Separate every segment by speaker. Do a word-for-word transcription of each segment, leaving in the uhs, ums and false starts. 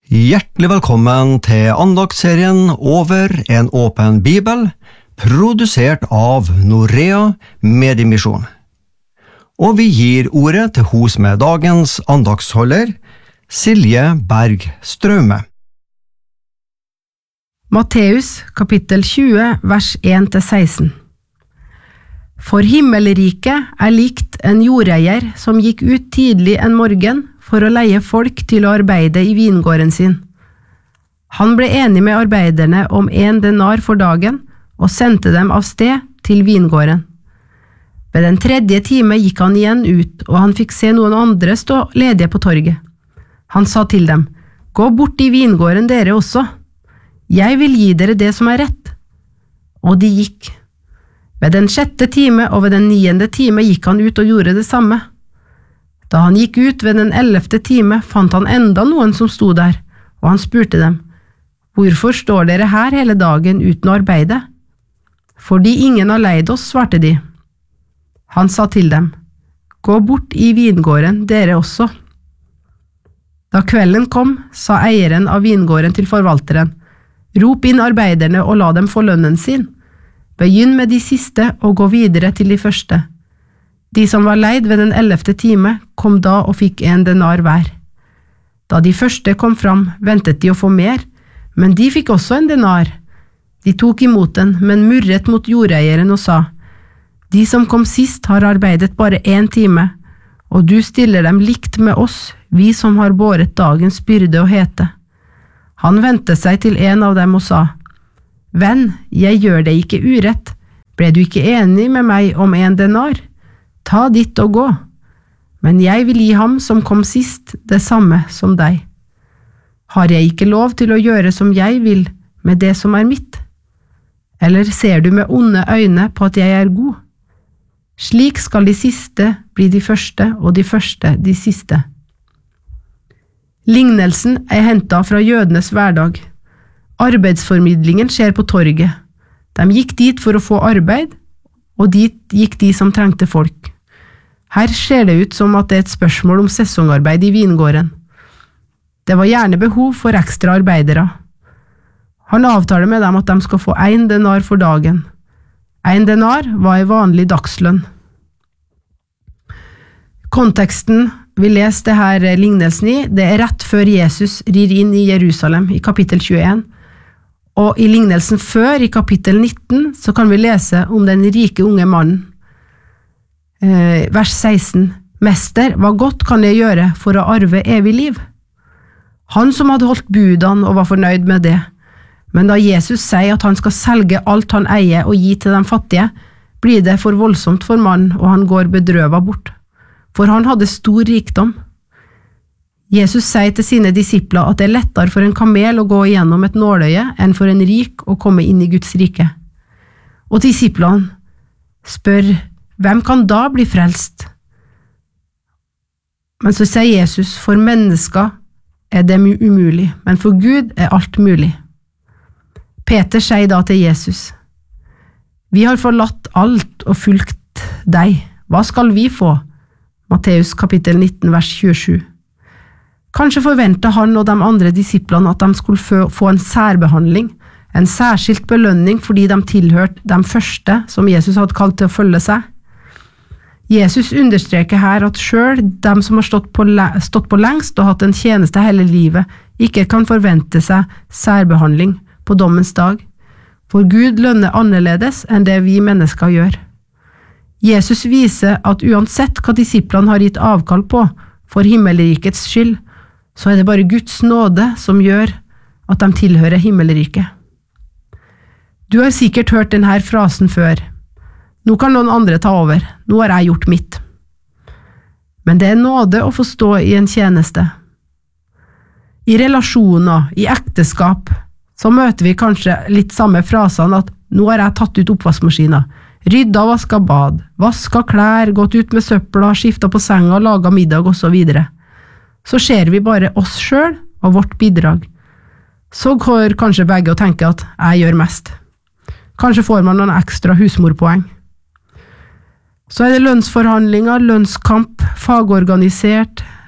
Speaker 1: Hjertelig velkommen til andaktsserien Over en åpen bibel, produsert av Norea Mediemisjon. Og vi gir ordet til hos med dagens andaktsholder, Silje Berg Straume.
Speaker 2: Matteus kapittel tjue, vers en til seksten. For himmelriket er likt en jordeier som gikk ut tidlig en morgen for å leie folk til å arbeide i vingården sin. Han ble enig med arbeiderne om en denar for dagen og sendte dem av sted til vingården. Ved den tredje time gikk han igjen ut, og han fikk se noen andre stå ledige på torget. Han sa til dem, «Gå bort i vingården dere også. Jeg vil gi dere det som er rett.» Og de gikk. Ved den sjette time og ved den niende time gikk han ut og gjorde det samme. Da han gikk ut ved den ellevte time, fant han enda noen som sto der, og han spurte dem, «Hvorfor står dere her hele dagen uten å arbeide?» «Fordi ingen har leid oss», svarte de. Han sa til dem, «Gå bort i vingården dere også.» Da kvelden kom, sa eieren av vingården til forvalteren, «Rop inn arbeiderne og la dem få lønnen sin. Begynn med de siste og gå videre til de første.» De som var leid ved den ellevte time, kom da og fikk en denar hver. Da de første kom fram, ventet de å få mer, men de fikk også en denar. De tok imot den, men murret mot jordeieren og sa, «De som kom sist har arbeidet bare en time, og du stiller dem likt med oss, vi som har båret dagens byrde og hete.» Han vendte seg til en av dem og sa, «Venn, jeg gjør deg ikke urett. Ble du ikke enig med meg om en denar? Ta ditt og gå, men jeg vil gi ham som kom sist det samme som deg. Har jeg ikke lov til å gjøre som jeg vil med det som er mitt? Eller ser du med onde øyne på at jeg er god? Slik skal de siste bli de første, og de første de siste. Lignelsen er hentet fra jødenes hverdag. Arbeidsformidlingen skjer på torget. De gikk dit for å få arbeid, og dit gikk de som trengte folk. Her ser det ut som at det er et spørsmål om sesongarbeid i vingården. Det var gjerne behov for ekstra arbeidere. Han avtaler med dem at de skal få en denar for dagen. En denar var en vanlig dagslønn. Konteksten vi leste her lignelsen i, det er rett før Jesus rir inn i Jerusalem i kapittel tjueen. Og i lignelsen før, i kapittel nitten, så kan vi lese om den rike unge mannen. Eh, vers seksten. Mester, hva godt kan jeg gjøre for å arve evig liv? Han som hadde holdt budene og var fornøyd med det. Men da Jesus sier at han skal selge alt han eier og gi til de fattige, blir det for voldsomt for mannen, og han går bedrøvet bort. For han hadde stor rikdom. Jesus sier til sine disipler at det er lettere for en kamel å gå gjennom et nåløye enn for en rik å komme inn i Guds rike. Og disiplene spør, hvem kan da bli frelst? Men så sier Jesus, for mennesker er det umulig, men for Gud er alt mulig. Peter sier da til Jesus, vi har forlatt alt og fulgt deg. Hva skal vi få? Matteus kapittel nitten, vers tjuesju. Kanskje forventet han og de andre disiplene at de skulle få en særbehandling, en særskilt belønning fordi de tilhørte de første som Jesus hadde kalt til å følge seg. Jesus understreker her at selv de som har stått på, stått på lengst og hatt en tjeneste hele livet, ikke kan forvente seg særbehandling på dommens dag, for Gud lønner annerledes enn det vi mennesker gjør. Jesus viser at uansett hva disiplene har gitt avkall på for himmelrikets skyld, så er det bare Guds nåde som gjør at de tilhører himmelriket. Du har sikkert hørt denne frasen før. Nå kan noen andre ta over, nå har jeg gjort mitt. Men det er nåde å få stå i en tjeneste. I relasjoner, i ekteskap, så møter vi kanskje litt samme frasene at nå har jeg tatt ut oppvaskmaskinen, rydda og vasket bad, vasket klær, gått ut med søpla, skiftet på senga, laget middag og så videre. Så ser vi bare oss selv og vårt bidrag. Så går kanskje begge og tenker at jeg gjør mest. Kanskje får man noen ekstra husmorpoeng. Så er det lønnsforhandlinger, lønnskamp, fagorganisert,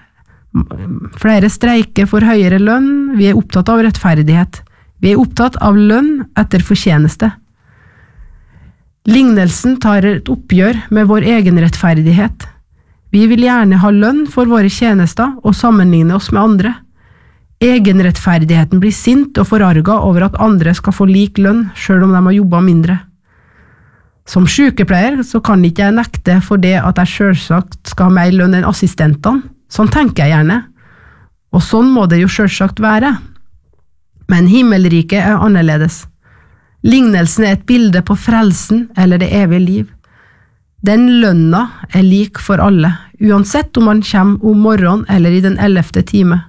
Speaker 2: Flere streiker for høyere lønn, vi er opptatt av rettferdighet. Vi er opptatt av lønn etter fortjeneste. Lignelsen tar et oppgjør med vår egen rettferdighet. Vi vil gjerne ha lønn for våre tjenester og sammenligne oss med andre. Egenrettferdigheten blir sint og forarget over at andre skal få lik lønn, selv om de har jobbet mindre. Som sykepleier så kan ikke jeg nekte for det at jeg selvsagt skal ha mer lønn enn assistentene. Sånn tenker jeg gjerne. Og sånn må det jo selvsagt være. Men himmelriket er annerledes. Lignelsen er et bilde på frelsen eller det evige liv. Den lønna er lik for alle, uansett om man kommer om morgenen eller i den ellevte time.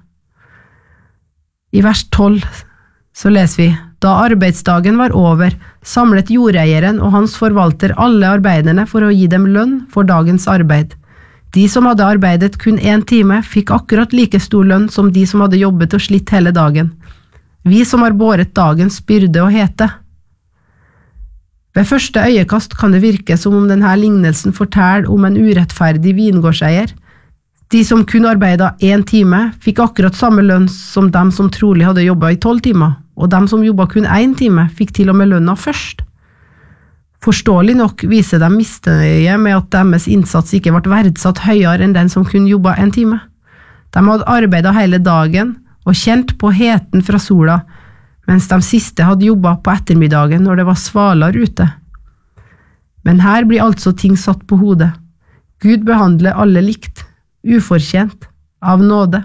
Speaker 2: I vers tolv så leser vi: Da arbeidsdagen var over, samlet jordeieren og hans forvalter alle arbeiderne for å gi dem lønn for dagens arbeid. De som hadde arbeidet kun en time, fikk akkurat like stor lønn som de som hadde jobbet og slitt hele dagen. Vi som har båret dagens byrde og hete. Ved første øyekast kan det virke som om denne lignelsen forteller om en urettferdig vingårdseier. De som kun arbeidet en time, fikk akkurat samme lønn som dem som trolig hadde jobbet i tolv timer, og dem som jobbet kun en time, fikk til og med lønna først. Forståelig nok viser de misnøye med at deres innsats ikke ble verdsatt høyere enn den som kun jobbet en time. De hadde arbeidet hele dagen og kjent på heten fra sola, mens de siste hadde jobbet på ettermiddagen når det var svalere ute. Men her blir altså ting satt på hodet. Gud behandler alle likt, ufortjent, av nåde.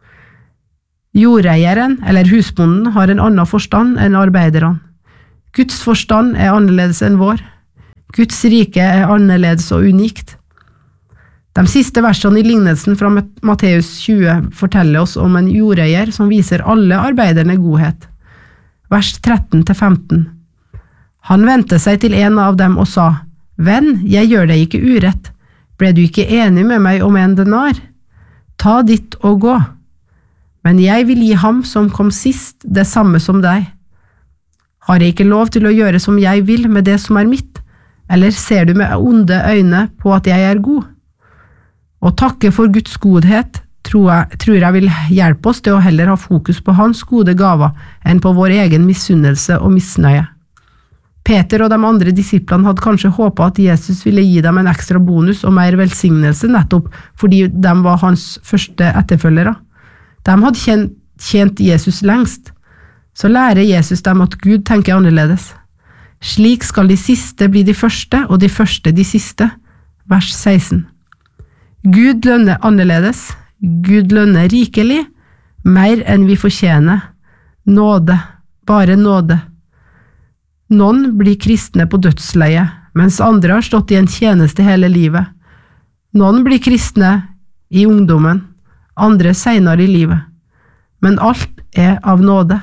Speaker 2: Jordeieren, eller husbonden, har en annen forstand enn arbeiderne. Guds forstand er annerledes enn vår. Guds rike er annerledes og unikt. De siste versene i lignelsen fra Matteus tjue forteller oss om en jordeier som viser alle arbeiderne godhet. Vers tretten til femten. Han vendte seg til en av dem og sa: Venn, jeg gjør deg ikke urett. Ble du ikke enig med meg om en denar? Ta ditt og gå. Men jeg vil gi ham som kom sist det samme som deg. Har jeg ikke lov til å gjøre som jeg vil med det som er mitt, eller ser du med onde øyne på at jeg er god? Å takke for Guds godhet tror jeg, tror jeg vil hjelpe oss til å heller ha fokus på hans gode gaver enn på vår egen misunnelse og misnøye. Peter og de andre disiplene hadde kanskje håpet at Jesus ville gi dem en ekstra bonus og mer velsignelse nettopp fordi de var hans første etterfølgere. De hadde tjent, tjent Jesus lengst. Så lærer Jesus dem at Gud tenker annerledes. Slik skal de siste bli de første, og de første de siste. Vers seksten. Gud lønner annerledes. Gud lønner rikelig, mer enn vi fortjener. Nåde, bare nåde. Noen blir kristne på dødsleie, mens andre har stått i en tjeneste hele livet. Noen blir kristne i ungdommen, andre senere i livet. Men alt er av nåde.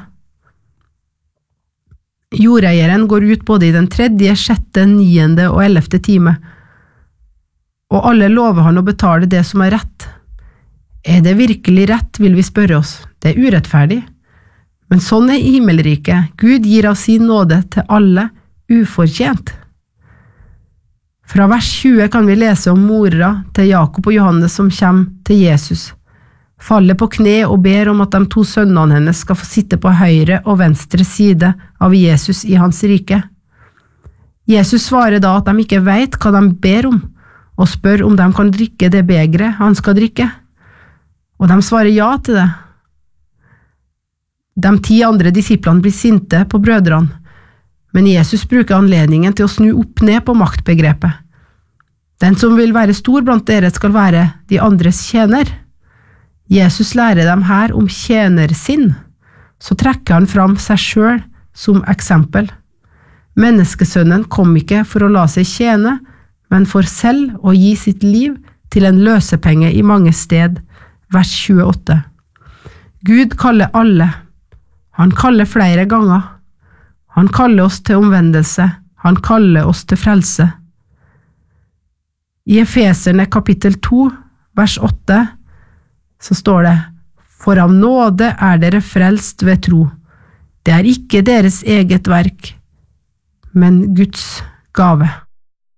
Speaker 2: Jordeieren går ut både i den tredje, sjette, niende og ellevte time, og alle lover han å betale det som er rett. Er det virkelig rett, vil vi spørre oss. Det er urettferdig. Men sånn er himmelriket. Gud gir av sin nåde til alle, ufortjent. Fra vers tjue kan vi lese om mora til Jakob og Johannes som kommer til Jesus. Faller på kne og ber om at de to sønnene hennes skal få sitte på høyre og venstre side av Jesus i hans rike. Jesus svarer da at de ikke vet hva de ber om, og spør om de kan drikke det begeret han skal drikke. Og de svarer ja til det. De ti andre disiplene blir sinte på brødrene, men Jesus bruker anledningen til å snu opp ned på maktbegrepet. Den som vil være stor blant dere skal være de andres tjener. Jesus lærer dem her om tjenersinn, så trekker han fram seg selv som eksempel. Menneskesønnen kom ikke for å la seg tjene, men for selv å gi sitt liv til en løsepenge i mange sted. Vers tjueåtte. Gud kaller alle. Han kaller flere ganger. Han kaller oss til omvendelse. Han kaller oss til frelse. I Efeserne kapittel to, vers åtte, så står det: For av nåde er dere frelst ved tro. Det er ikke deres eget verk, men Guds gave.